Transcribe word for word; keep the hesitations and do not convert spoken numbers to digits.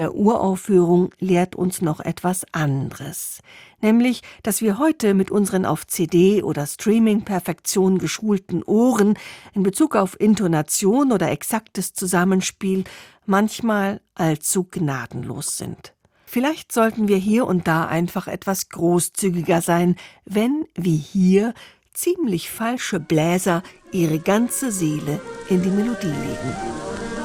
Der Uraufführung lehrt uns noch etwas anderes, nämlich, dass wir heute mit unseren auf C D oder Streaming-Perfektion geschulten Ohren in Bezug auf Intonation oder exaktes Zusammenspiel manchmal allzu gnadenlos sind. Vielleicht sollten wir hier und da einfach etwas großzügiger sein, wenn, wie hier, ziemlich falsche Bläser ihre ganze Seele in die Melodie legen.